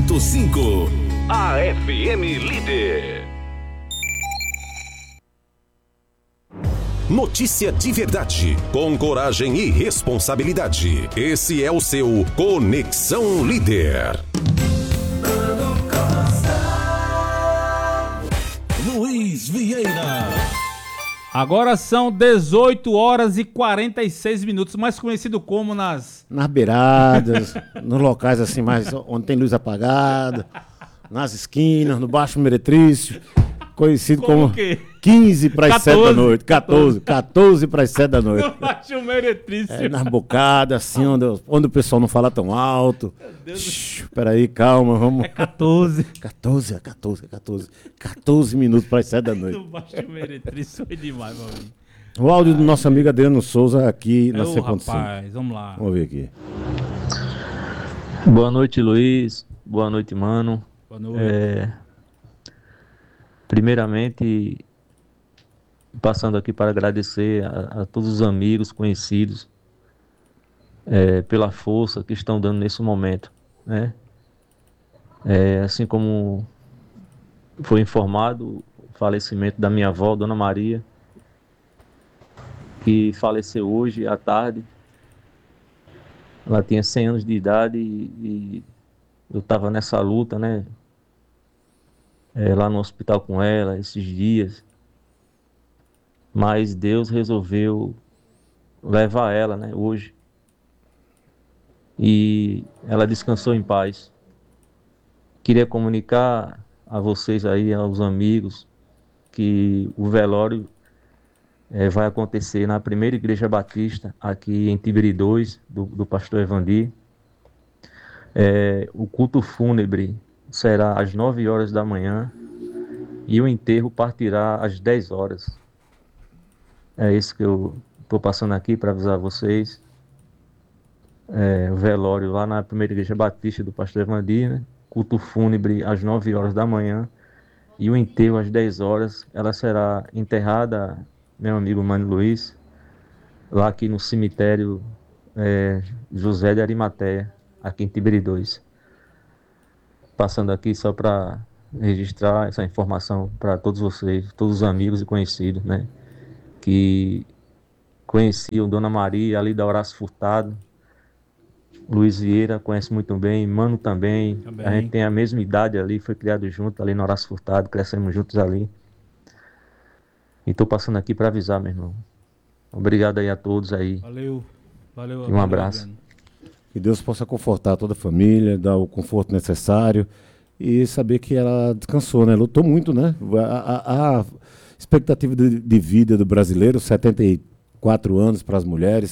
101.5. A FM Líder. Notícia de verdade, com coragem e responsabilidade. Esse é o seu Conexão Líder. Luiz Vieira. Agora são 18 horas e 46 minutos, mais conhecido como nas beiradas, nos locais assim mais onde tem luz apagada, nas esquinas, no Baixo Meretrício, conhecido como 15 para as 7 da noite, 14 para as 7 da noite. No Baixo Meretrício. Nas bocadas, assim, onde o pessoal não fala tão alto. Peraí, calma, vamos. É 14. 14 minutos para as 7 da noite. No Baixo Meretrício foi demais, meu amigo. O áudio do nosso amigo Adriano Souza aqui na sequência. Rapaz, vamos lá. Vamos ver aqui. Boa noite, Luiz. Boa noite, mano. Boa noite. Primeiramente, passando aqui para agradecer a todos os amigos, conhecidos, pela força que estão dando nesse momento, né? Assim como foi informado o falecimento da minha avó, Dona Maria, que faleceu hoje à tarde. Ela tinha 100 anos de idade e eu estava nessa luta, né? Lá no hospital com ela, esses dias. Mas Deus resolveu levar ela, né, hoje. E ela descansou em paz. Queria comunicar a vocês aí, aos amigos, que o velório vai acontecer na primeira igreja batista, aqui em Tibiri 2, do pastor Evandi. O culto fúnebre será às 9 horas da manhã e o enterro partirá às 10 horas. É isso que eu estou passando aqui para avisar vocês. O velório lá na primeira igreja batista do pastor Evandi, né? Culto fúnebre às 9 horas da manhã e o enterro às 10 horas. Ela será enterrada, meu amigo Mano Luiz, lá aqui no cemitério José de Arimateia, aqui em Tibiri 2. Passando aqui só para registrar essa informação para todos vocês, todos os amigos e conhecidos, né? Que conheciam Dona Maria ali da Horácio Furtado. Luiz Vieira conhece muito bem, Mano também. A gente tem a mesma idade ali, foi criado junto ali na Horácio Furtado, crescemos juntos ali. E estou passando aqui para avisar, meu irmão. Obrigado aí a todos aí. Valeu. E um abraço. Que Deus possa confortar toda a família, dar o conforto necessário e saber que ela descansou, né? Lutou muito, né? A expectativa de vida do brasileiro, 74 anos para as mulheres,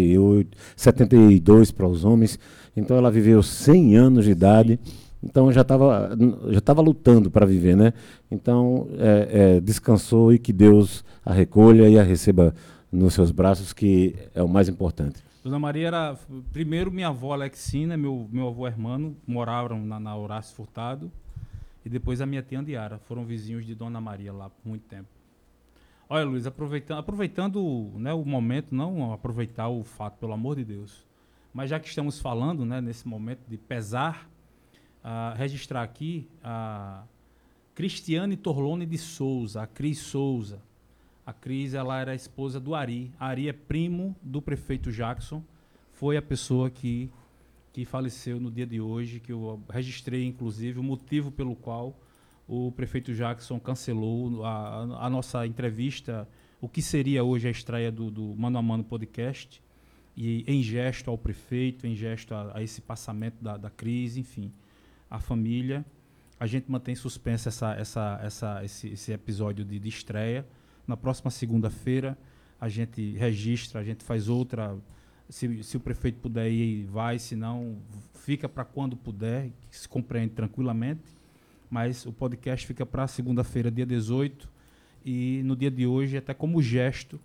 72 para os homens. Então ela viveu 100 anos de idade, então já estava lutando para viver, né? Então descansou e que Deus a recolha e a receba nos seus braços, que é o mais importante. Dona Maria era, primeiro, minha avó Alexina, meu avô Hermano, moravam na Horácio Furtado, e depois a minha tia Andiara, foram vizinhos de Dona Maria lá por muito tempo. Olha, Luiz, aproveitando, né, o momento, não aproveitar o fato, pelo amor de Deus, mas já que estamos falando, né, nesse momento de pesar, registrar aqui a Cristiane Torlone de Souza, a Cris Souza. A Cris, ela era a esposa do Ari. Ari é primo do prefeito Jackson. Foi a pessoa que faleceu no dia de hoje, que eu registrei, inclusive, o motivo pelo qual o prefeito Jackson cancelou a nossa entrevista, o que seria hoje a estreia do Mano a Mano Podcast, e em gesto ao prefeito, em gesto a esse passamento da crise, enfim, a família. A gente mantém suspensa esse episódio de estreia. Na próxima segunda-feira, a gente registra, a gente faz outra. Se o prefeito puder ir, vai, se não, fica para quando puder, que se compreende tranquilamente. Mas o podcast fica para segunda-feira, dia 18, e no dia de hoje, até como gesto,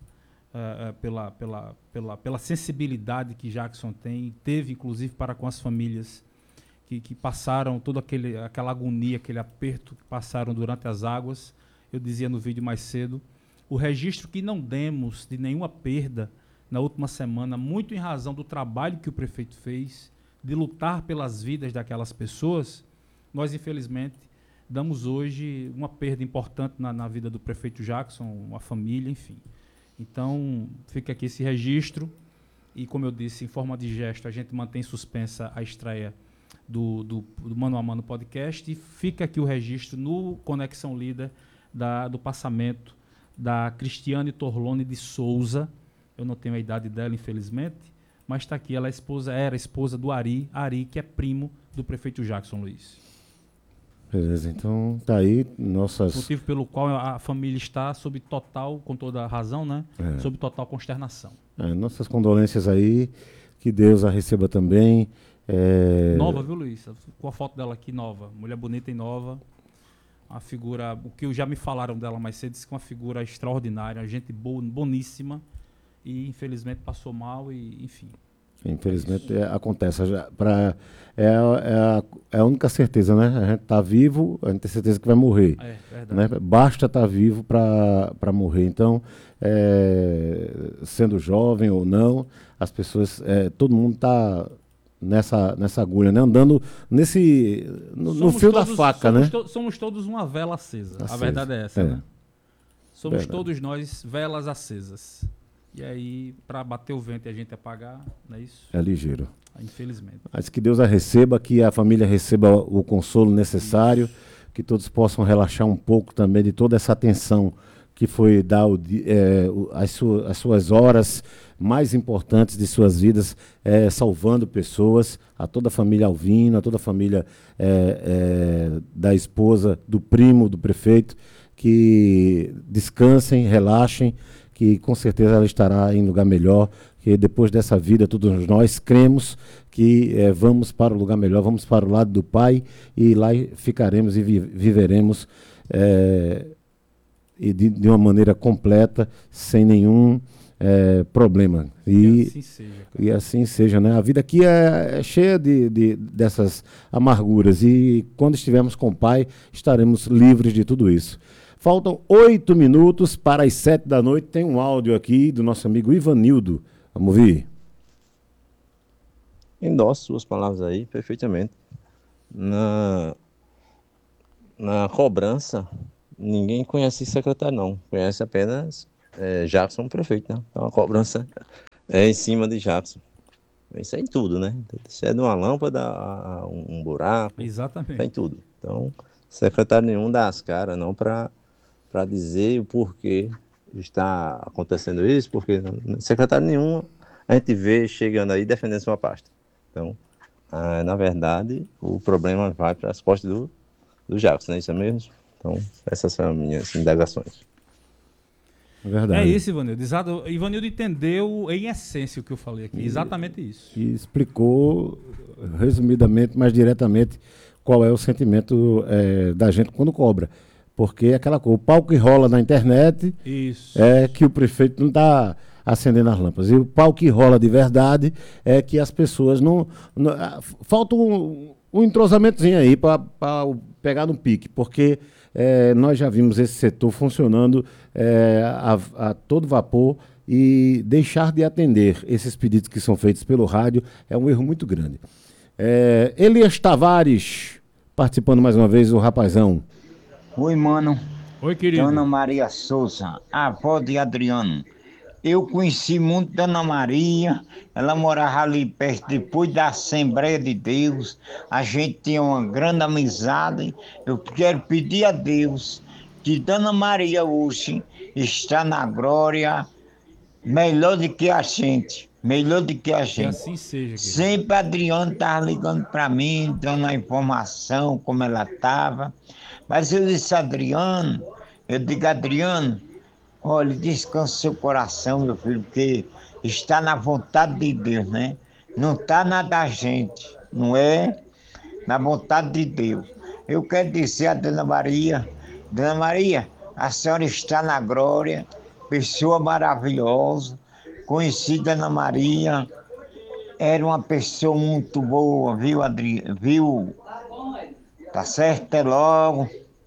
pela sensibilidade que Jackson teve, inclusive, para com as famílias que passaram toda aquela agonia, aquele aperto que passaram durante as águas. Eu dizia no vídeo mais cedo, o registro que não demos de nenhuma perda na última semana, muito em razão do trabalho que o prefeito fez, de lutar pelas vidas daquelas pessoas, nós, infelizmente, damos hoje uma perda importante na vida do prefeito Jackson, uma família, enfim. Então, fica aqui esse registro e, como eu disse, em forma de gesto, a gente mantém suspensa a estreia do Mano a Mano Podcast e fica aqui o registro no Conexão Líder do passamento da Cristiane Torlone de Souza. Eu não tenho a idade dela, infelizmente, mas está aqui, ela era esposa do Ari, que é primo do prefeito Jackson, Luiz. Beleza, então tá aí nossas... Motivo pelo qual a família está sob total, com toda a razão, né? Sob total consternação. Nossas condolências aí, que Deus a receba também. Nova, viu, Luiz? Com a foto dela aqui, nova. Mulher bonita e nova. Uma figura, o que já me falaram dela mais cedo, disse que é uma figura extraordinária, gente boa, boníssima, e infelizmente passou mal, e enfim. Infelizmente acontece. É a única certeza, né? A gente está vivo, a gente tem certeza que vai morrer. É verdade. Né? Basta estar vivo para morrer. Então, sendo jovem ou não, as pessoas, todo mundo está nessa agulha, né? Andando no fio da faca, né? Somos todos uma vela acesa. A verdade é essa, né? Somos verdade. Todos nós velas acesas. E aí, para bater o vento e a gente apagar, não é isso? É ligeiro. Infelizmente. Mas que Deus a receba, que a família receba o consolo necessário, que todos possam relaxar um pouco também de toda essa atenção que foi dar as suas horas mais importantes de suas vidas, salvando pessoas, a toda a família Alvino, a toda a família da esposa, do primo, do prefeito, que descansem, relaxem, que com certeza ela estará em lugar melhor, que depois dessa vida todos nós cremos que vamos para o lugar melhor, vamos para o lado do Pai e lá ficaremos e viveremos e de uma maneira completa, sem nenhum problema. E assim seja, né? A vida aqui é cheia dessas amarguras e quando estivermos com o Pai estaremos livres de tudo isso. Faltam 8 minutos para as 7 da noite. Tem um áudio aqui do nosso amigo Ivanildo. Vamos ouvir. Endosso suas palavras aí perfeitamente. Na cobrança, ninguém conhece secretário, não. Conhece apenas Jackson, prefeito, né? Então a cobrança é em cima de Jackson. Isso é em tudo, né? Se é de uma lâmpada, um buraco. Exatamente. É em tudo. Então, secretário nenhum dá as caras, não, para dizer o porquê está acontecendo isso, porque secretário nenhum a gente vê chegando aí defendendo sua pasta. Então, na verdade, o problema vai para as costas do Jackson, não é isso mesmo? Então, essas são as minhas indagações. Verdade. É isso, Ivanildo. Ivanildo entendeu em essência o que eu falei aqui. Exatamente isso. E explicou, resumidamente, mais diretamente, qual é o sentimento da gente quando cobra. Porque aquela coisa, o pau que rola na internet é que o prefeito não está acendendo as lâmpadas. E o pau que rola de verdade é que as pessoas não falta um entrosamentozinho aí para pegar no pique, porque nós já vimos esse setor funcionando a todo vapor e deixar de atender esses pedidos que são feitos pelo rádio é um erro muito grande. Elias Tavares, participando mais uma vez, o rapazão. Oi, mano. Oi, querido. Dona Maria Souza, avó de Adriano. Eu conheci muito Dona Maria, ela morava ali perto, depois da Assembleia de Deus. A gente tinha uma grande amizade. Eu quero pedir a Deus que Dona Maria hoje está na glória, melhor do que a gente. Melhor do que a gente. Que assim seja. Querido. Sempre Adriano estava ligando para mim, dando a informação, como ela estava. Mas eu disse, Adriano, olha, descanse seu coração, meu filho, porque está na vontade de Deus, né? Não está na da gente, não é? Na vontade de Deus. Eu quero dizer a Dona Maria, a senhora está na glória, pessoa maravilhosa, conheci Dona Maria, era uma pessoa muito boa, viu, Adriano? Viu? Tá certo? Até logo.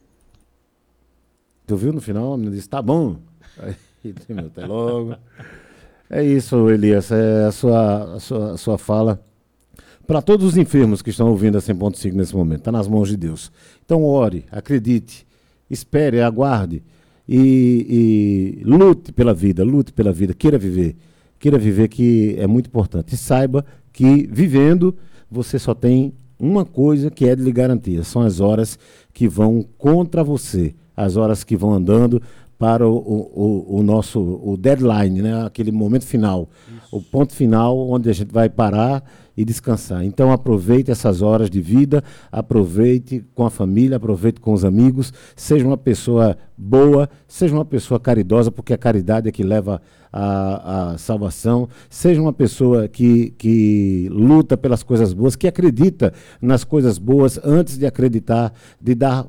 Tu viu no final? A menina disse, tá bom. Aí, até logo. É isso, Elias. A sua fala para todos os enfermos que estão ouvindo a 100.5 nesse momento, está nas mãos de Deus. Então ore, acredite, espere, aguarde e lute pela vida, queira viver que é muito importante. E saiba que vivendo você só tem uma coisa que é de lhe garantia, são as horas que vão contra você, as horas que vão andando para o nosso deadline, né? Aquele momento final, o ponto final onde a gente vai parar e descansar. Então aproveite essas horas de vida, aproveite com a família, aproveite com os amigos, seja uma pessoa boa, seja uma pessoa caridosa, porque a caridade é que leva a salvação, seja uma pessoa que luta pelas coisas boas, que acredita nas coisas boas antes de acreditar, de dar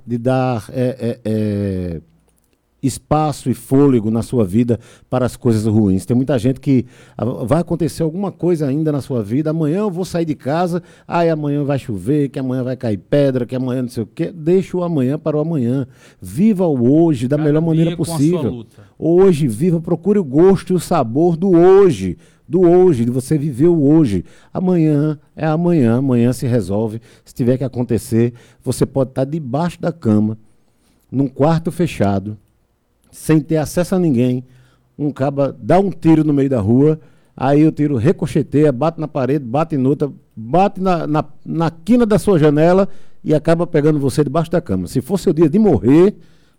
espaço e fôlego na sua vida para as coisas ruins. Tem muita gente que vai acontecer alguma coisa ainda na sua vida, amanhã eu vou sair de casa, amanhã vai chover, que amanhã vai cair pedra, que amanhã não sei o quê. Deixa o amanhã para o amanhã. Viva o hoje da melhor maneira possível. Hoje, viva, procure o gosto e o sabor do hoje, de você viver o hoje. Amanhã é amanhã, amanhã se resolve. Se tiver que acontecer, você pode estar debaixo da cama, num quarto fechado, sem ter acesso a ninguém, um caba dá um tiro no meio da rua, aí o tiro ricocheteia, bate na parede, bate em outra, bate na quina da sua janela e acaba pegando você debaixo da cama. Se for seu dia de morrer,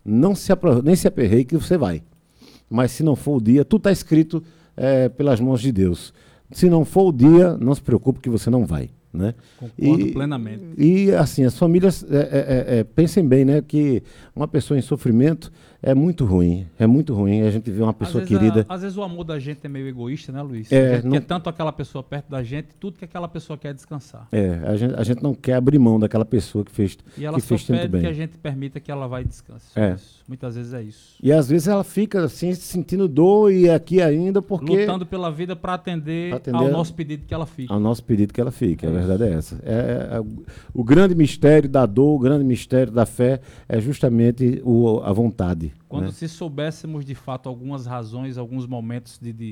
nem se aperreie que você vai. Mas se não for o dia, tudo está escrito pelas mãos de Deus. Se não for o dia, não se preocupe que você não vai. Né? Concordo plenamente. E assim, as famílias pensem bem, né, que uma pessoa em sofrimento é muito ruim, a gente vê uma pessoa querida. Às vezes o amor da gente é meio egoísta, né, Luiz? A gente quer tanto aquela pessoa perto da gente, tudo que aquela pessoa quer é descansar. A gente não quer abrir mão daquela pessoa que fez e ela que fez só tanto pede bem. que a gente permita que ela vá e descanse. Muitas vezes é isso. E às vezes ela fica assim, sentindo dor e aqui ainda porque... lutando pela vida para atender ao nosso pedido que ela fique. Ao nosso pedido que ela fique, a verdade é essa. O grande mistério da dor, o grande mistério da fé é justamente a vontade. Quando né? se soubéssemos de fato algumas razões, alguns momentos de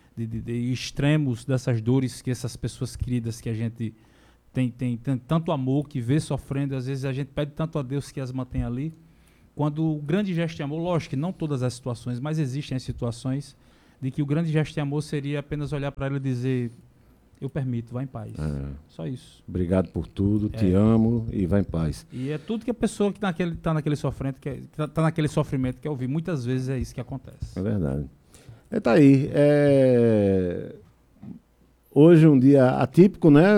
extremos dessas dores que essas pessoas queridas que a gente tem tanto amor, que vê sofrendo, às vezes a gente pede tanto a Deus que as mantém ali. Quando o grande gesto de amor, lógico que não todas as situações, mas existem as situações de que o grande gesto de amor seria apenas olhar para ela e dizer: eu permito, vá em paz. Só isso. Obrigado por tudo, te amo e vá em paz. E é tudo que a pessoa que está naquele sofrimento quer ouvir. Muitas vezes é isso que acontece. É verdade. Tá aí. Hoje é um dia atípico, né?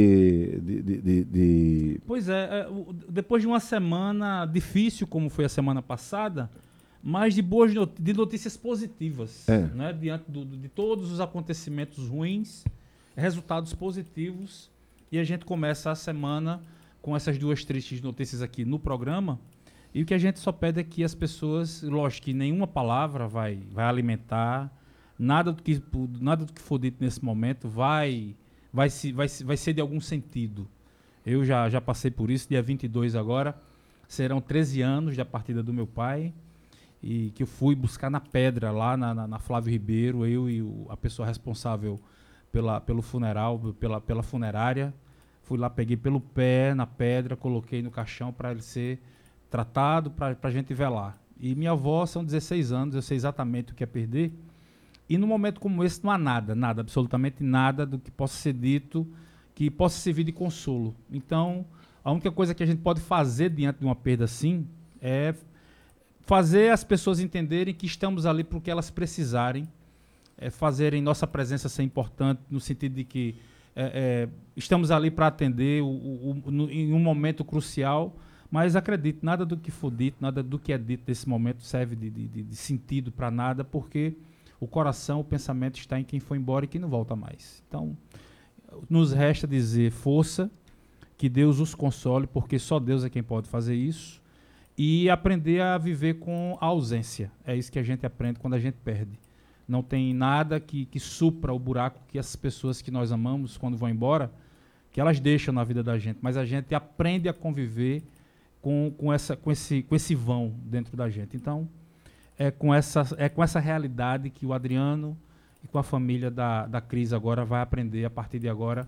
Pois depois de uma semana difícil, como foi a semana passada, mas de notícias positivas, né? Diante de todos os acontecimentos ruins, resultados positivos, e a gente começa a semana com essas duas tristes notícias aqui no programa, e o que a gente só pede é que as pessoas, lógico que nenhuma palavra vai alimentar, nada do que for dito nesse momento vai ser de algum sentido. Eu já passei por isso, dia 22 agora, serão 13 anos da partida do meu pai, e que eu fui buscar na pedra, lá na Flávio Ribeiro, eu e a pessoa responsável pelo funeral, pela funerária. Fui lá, peguei pelo pé na pedra, coloquei no caixão para ele ser tratado, para a gente velar. E minha avó, são 16 anos, eu sei exatamente o que é perder. E num momento como esse não há nada, absolutamente nada do que possa ser dito, que possa servir de consolo. Então, a única coisa que a gente pode fazer diante de uma perda assim é fazer as pessoas entenderem que estamos ali para o que elas precisarem, fazerem nossa presença ser importante, no sentido de que estamos ali para atender em um momento crucial, mas acredite, nada do que for dito, nada do que é dito nesse momento serve de sentido para nada, porque o coração, o pensamento está em quem foi embora e quem não volta mais. Então, nos resta dizer força, que Deus os console, porque só Deus é quem pode fazer isso, e aprender a viver com a ausência. É isso que a gente aprende quando a gente perde. Não tem nada que supra o buraco que as pessoas que nós amamos, quando vão embora, que elas deixam na vida da gente, mas a gente aprende a conviver com esse vão dentro da gente. Então, é com essa realidade que o Adriano e com a família da Cris agora vai aprender, a partir de agora,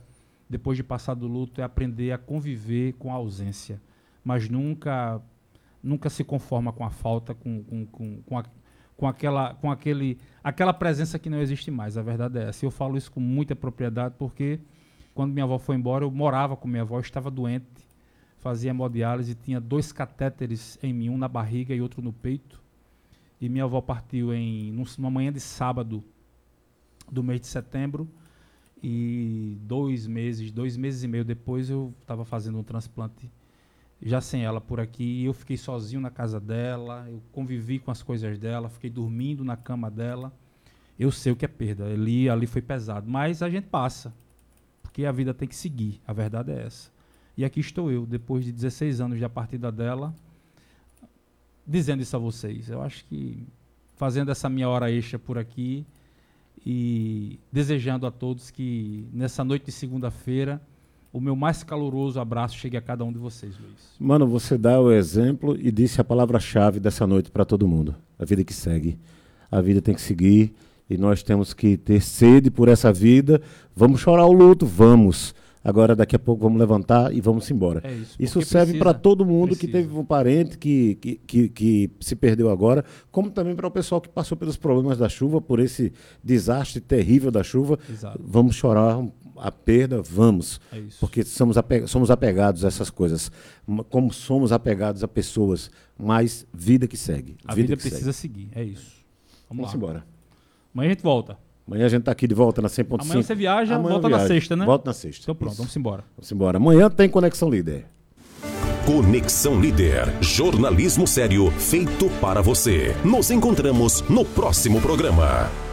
depois de passar do luto, é aprender a conviver com a ausência, mas nunca se conforma com a falta, aquela presença que não existe mais. A verdade é essa. Eu falo isso com muita propriedade porque quando minha avó foi embora, eu morava com minha avó, estava doente, fazia hemodiálise, tinha 2 catéteres em mim, um na barriga e outro no peito. E minha avó partiu numa manhã de sábado do mês de setembro. E 2 meses e meio depois, eu estava fazendo um transplante, já sem ela por aqui. E eu fiquei sozinho na casa dela, eu convivi com as coisas dela, fiquei dormindo na cama dela. Eu sei o que é perda, ali foi pesado, mas a gente passa, porque a vida tem que seguir, a verdade é essa. E aqui estou eu, depois de 16 anos da partida dela, dizendo isso a vocês. Eu acho que fazendo essa minha hora extra por aqui e desejando a todos que nessa noite de segunda-feira o meu mais caloroso abraço chegue a cada um de vocês, Luiz. Mano, você dá o exemplo e disse a palavra-chave dessa noite para todo mundo. A vida que segue. A vida tem que seguir e nós temos que ter sede por essa vida. Vamos chorar o luto? Vamos. Agora, daqui a pouco, vamos levantar e vamos embora. É isso, isso serve para todo mundo precisa. Que teve um parente que se perdeu agora, como também para o pessoal que passou pelos problemas da chuva, por esse desastre terrível da chuva. Exato. Vamos chorar a perda, vamos. É isso. Porque somos apegados a essas coisas. Como somos apegados a pessoas, mas vida que segue. A vida precisa seguir, é isso. Vamos lá. Embora. Amanhã a gente volta. Amanhã a gente está aqui de volta na 100.5. Amanhã você viaja, volta na sexta, né? Volta na sexta. Então pronto, Isso. vamos embora. Vamos embora. Amanhã tem Conexão Líder. Conexão Líder. Jornalismo sério feito para você. Nos encontramos no próximo programa.